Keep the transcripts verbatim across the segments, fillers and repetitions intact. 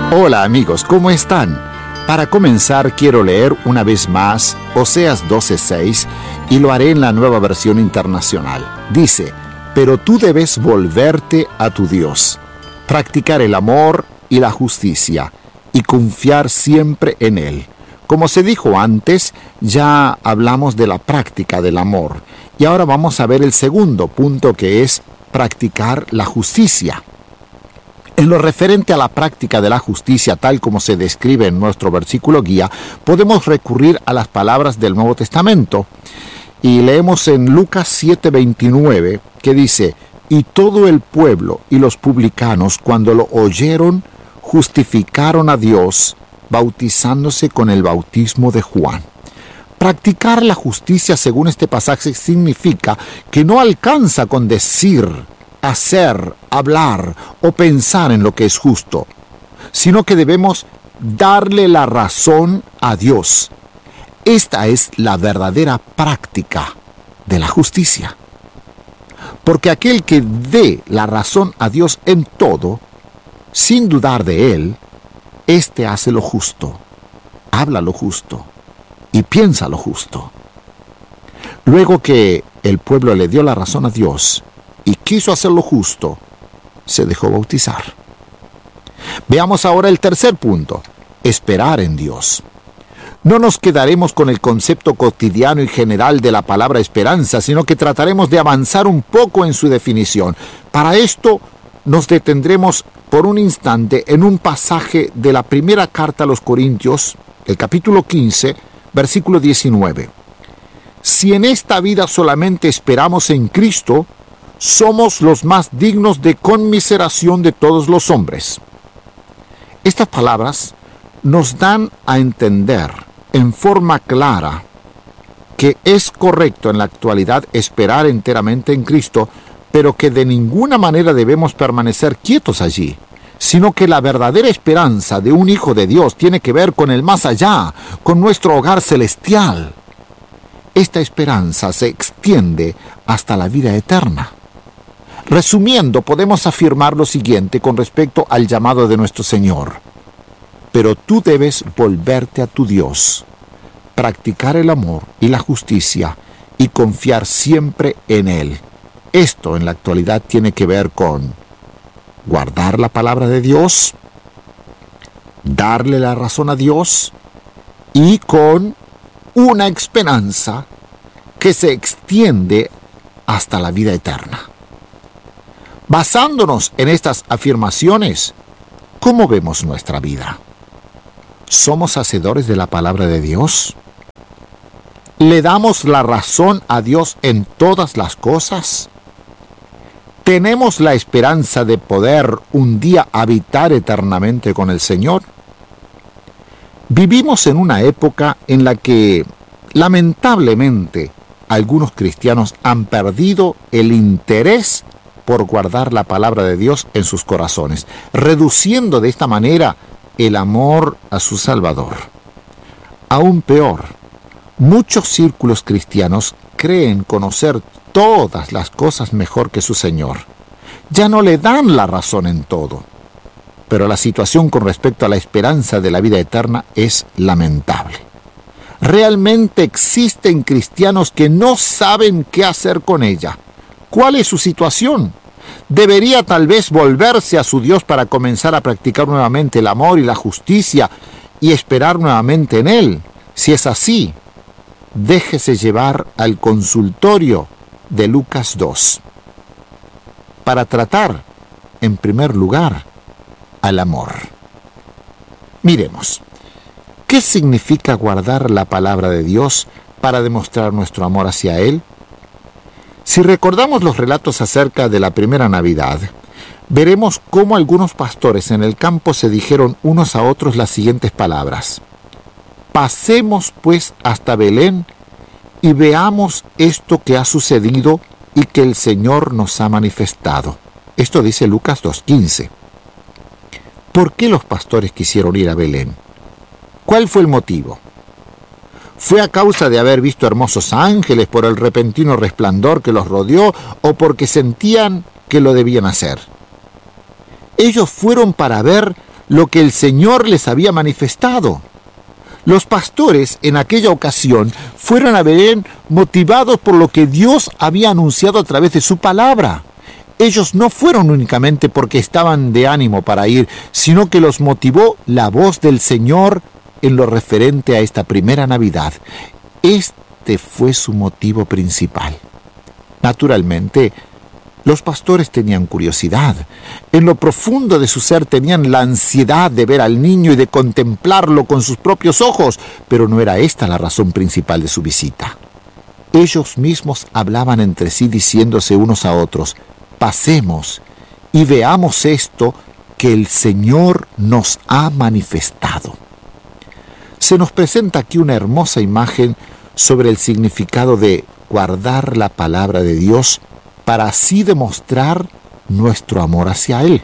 Hola amigos, ¿cómo están? Para comenzar quiero leer una vez más Oseas doce seis y lo haré en la Nueva Versión Internacional. Dice: pero tú debes volverte a tu Dios, practicar el amor y la justicia y confiar siempre en Él. Como se dijo antes, ya hablamos de la práctica del amor y ahora vamos a ver el segundo punto, que es practicar la justicia. En lo referente a la práctica de la justicia, tal como se describe en nuestro versículo guía, podemos recurrir a las palabras del Nuevo Testamento. Y leemos en Lucas siete veintinueve, que dice: y todo el pueblo y los publicanos, cuando lo oyeron, justificaron a Dios, bautizándose con el bautismo de Juan. Practicar la justicia, según este pasaje, significa que no alcanza con decir, hacer, hablar o pensar en lo que es justo, sino que debemos darle la razón a Dios. Esta es la verdadera práctica de la justicia. Porque aquel que dé la razón a Dios en todo, sin dudar de Él, éste hace lo justo, habla lo justo y piensa lo justo. Luego que el pueblo le dio la razón a Dios y quiso hacer lo justo, se dejó bautizar. Veamos ahora el tercer punto: esperar en Dios. No nos quedaremos con el concepto cotidiano y general de la palabra esperanza, sino que trataremos de avanzar un poco en su definición. Para esto nos detendremos por un instante en un pasaje de la primera carta a los Corintios, el capítulo quince, versículo diecinueve. Si en esta vida solamente esperamos en Cristo, somos los más dignos de conmiseración de todos los hombres. Estas palabras nos dan a entender en forma clara que es correcto en la actualidad esperar enteramente en Cristo, pero que de ninguna manera debemos permanecer quietos allí, sino que la verdadera esperanza de un hijo de Dios tiene que ver con el más allá, con nuestro hogar celestial. Esta esperanza se extiende hasta la vida eterna. Resumiendo, podemos afirmar lo siguiente con respecto al llamado de nuestro Señor: pero tú debes volverte a tu Dios, practicar el amor y la justicia y confiar siempre en Él. Esto en la actualidad tiene que ver con guardar la palabra de Dios, darle la razón a Dios y con una esperanza que se extiende hasta la vida eterna. Basándonos en estas afirmaciones, ¿cómo vemos nuestra vida? ¿Somos hacedores de la palabra de Dios? ¿Le damos la razón a Dios en todas las cosas? ¿Tenemos la esperanza de poder un día habitar eternamente con el Señor? Vivimos en una época en la que, lamentablemente, algunos cristianos han perdido el interés por guardar la palabra de Dios en sus corazones, reduciendo de esta manera el amor a su Salvador. Aún peor, muchos círculos cristianos creen conocer todas las cosas mejor que su Señor. Ya no le dan la razón en todo. Pero la situación con respecto a la esperanza de la vida eterna es lamentable. Realmente existen cristianos que no saben qué hacer con ella. ¿Cuál es su situación? ¿Debería tal vez volverse a su Dios para comenzar a practicar nuevamente el amor y la justicia y esperar nuevamente en Él? Si es así, déjese llevar al consultorio de Lucas dos para tratar, en primer lugar, al amor. Miremos, ¿qué significa guardar la palabra de Dios para demostrar nuestro amor hacia Él? Si recordamos los relatos acerca de la primera Navidad, veremos cómo algunos pastores en el campo se dijeron unos a otros las siguientes palabras: pasemos pues hasta Belén y veamos esto que ha sucedido y que el Señor nos ha manifestado. Esto dice Lucas dos quince. ¿Por qué los pastores quisieron ir a Belén? ¿Cuál fue el motivo? ¿Fue a causa de haber visto hermosos ángeles por el repentino resplandor que los rodeó o porque sentían que lo debían hacer? Ellos fueron para ver lo que el Señor les había manifestado. Los pastores en aquella ocasión fueron a Belén motivados por lo que Dios había anunciado a través de su palabra. Ellos no fueron únicamente porque estaban de ánimo para ir, sino que los motivó la voz del Señor en lo referente a esta primera Navidad. Este fue su motivo principal. Naturalmente, los pastores tenían curiosidad. En lo profundo de su ser tenían la ansiedad de ver al niño y de contemplarlo con sus propios ojos, pero no era esta la razón principal de su visita. Ellos mismos hablaban entre sí diciéndose unos a otros: pasemos y veamos esto que el Señor nos ha manifestado. Se nos presenta aquí una hermosa imagen sobre el significado de guardar la palabra de Dios para así demostrar nuestro amor hacia Él.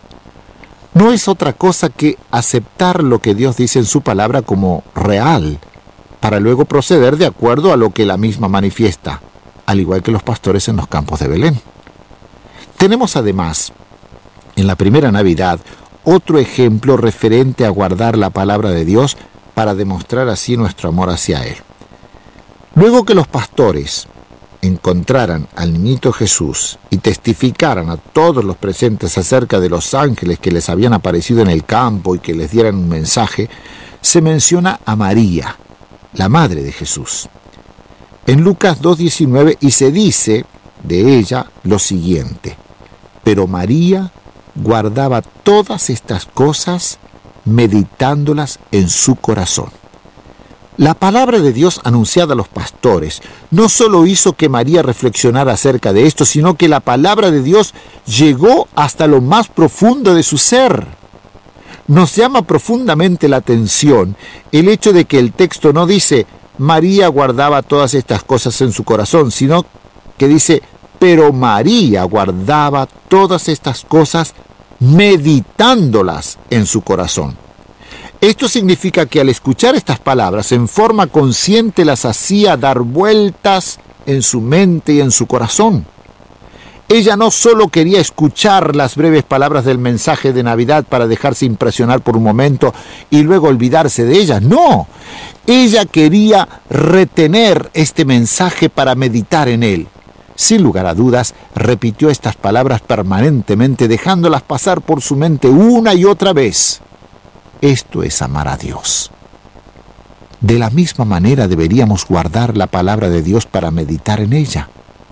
No es otra cosa que aceptar lo que Dios dice en su palabra como real, para luego proceder de acuerdo a lo que la misma manifiesta, al igual que los pastores en los campos de Belén. Tenemos además, en la primera Navidad, otro ejemplo referente a guardar la palabra de Dios para demostrar así nuestro amor hacia Él. Luego que los pastores encontraran al niñito Jesús y testificaran a todos los presentes acerca de los ángeles que les habían aparecido en el campo y que les dieran un mensaje, se menciona a María, la madre de Jesús, en Lucas dos diecinueve, y se dice de ella lo siguiente: pero María guardaba todas estas cosas, meditándolas en su corazón. La palabra de Dios anunciada a los pastores no solo hizo que María reflexionara acerca de esto, sino que la palabra de Dios llegó hasta lo más profundo de su ser. Nos llama profundamente la atención el hecho de que el texto no dice María guardaba todas estas cosas en su corazón, sino que dice pero María guardaba todas estas cosas meditándolas en su corazón. Esto significa que al escuchar estas palabras en forma consciente las hacía dar vueltas en su mente y en su corazón. Ella no solo quería escuchar las breves palabras del mensaje de Navidad para dejarse impresionar por un momento y luego olvidarse de ellas, no. Ella quería retener este mensaje para meditar en él. Sin lugar a dudas, repitió estas palabras permanentemente, dejándolas pasar por su mente una y otra vez. Esto es amar a Dios. De la misma manera deberíamos guardar la palabra de Dios para meditar en ella.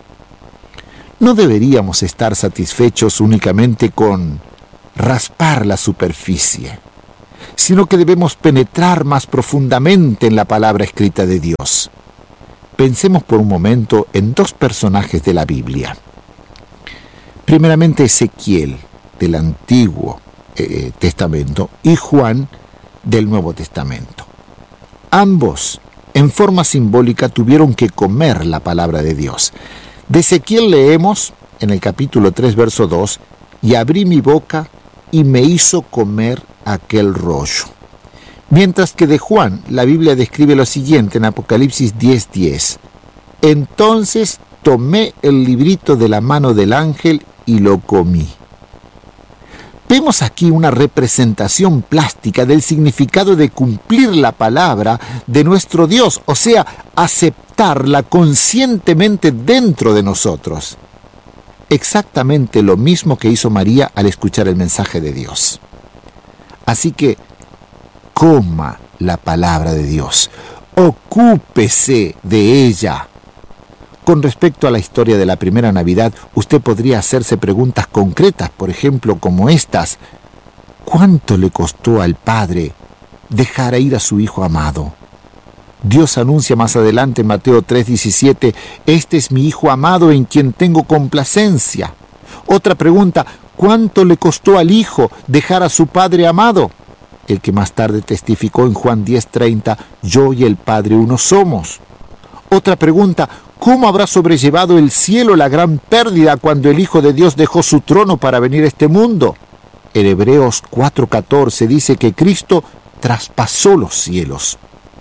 No deberíamos estar satisfechos únicamente con raspar la superficie, sino que debemos penetrar más profundamente en la palabra escrita de Dios. Pensemos por un momento en dos personajes de la Biblia. Primeramente Ezequiel, del Antiguo eh, Testamento, y Juan, del Nuevo Testamento. Ambos, en forma simbólica, tuvieron que comer la palabra de Dios. De Ezequiel leemos en el capítulo tres, verso dos, y abrí mi boca y me hizo comer aquel rollo. Mientras que de Juan, la Biblia describe lo siguiente en Apocalipsis diez, diez. Entonces tomé el librito de la mano del ángel y lo comí. Vemos aquí una representación plástica del significado de cumplir la palabra de nuestro Dios, o sea, aceptarla conscientemente dentro de nosotros. Exactamente lo mismo que hizo María al escuchar el mensaje de Dios. Así que, coma la palabra de Dios, ocúpese de ella. Con respecto a la historia de la primera Navidad, usted podría hacerse preguntas concretas, por ejemplo, como estas. ¿Cuánto le costó al Padre dejar ir a su Hijo amado? Dios anuncia más adelante en Mateo tres, diecisiete, este es mi Hijo amado en quien tengo complacencia. Otra pregunta, ¿cuánto le costó al Hijo dejar a su Padre amado? El que más tarde testificó en Juan diez, treinta, yo y el Padre uno somos. Otra pregunta, ¿cómo habrá sobrellevado el cielo la gran pérdida cuando el Hijo de Dios dejó su trono para venir a este mundo? En Hebreos cuatro, catorce dice que Cristo traspasó los cielos.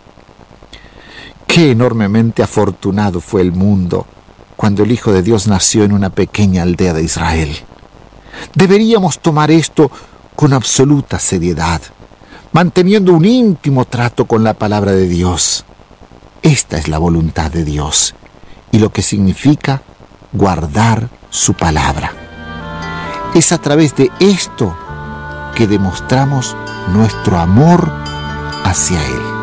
Qué enormemente afortunado fue el mundo cuando el Hijo de Dios nació en una pequeña aldea de Israel. Deberíamos tomar esto con absoluta seriedad, manteniendo un íntimo trato con la palabra de Dios. Esta es la voluntad de Dios y lo que significa guardar su palabra. Es a través de esto que demostramos nuestro amor hacia Él.